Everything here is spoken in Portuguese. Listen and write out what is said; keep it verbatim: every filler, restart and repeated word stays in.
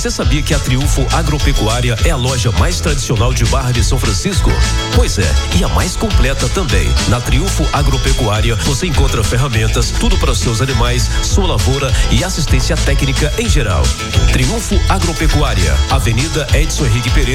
Você sabia que a Triunfo Agropecuária é a loja mais tradicional de Barra de São Francisco? Pois é, e a mais completa também. Na Triunfo Agropecuária você encontra ferramentas, tudo para os seus animais, sua lavoura e assistência técnica em geral. Triunfo Agropecuária, Avenida Edson Henrique Pereira,